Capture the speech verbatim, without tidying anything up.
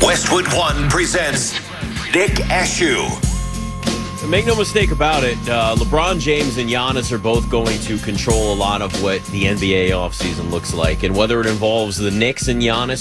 Westwood One presents Nick Ashew. Make no mistake about it, uh, LeBron James and Giannis are both going to control a lot of what the N B A offseason looks like. And whether it involves the Knicks and Giannis